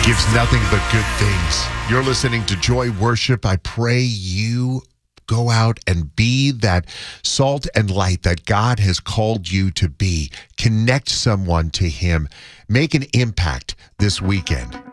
gives nothing but good things. You're listening to Joy Worship. I pray you go out and be that salt and light that God has called you to be. Connect someone to Him. Make an impact this weekend.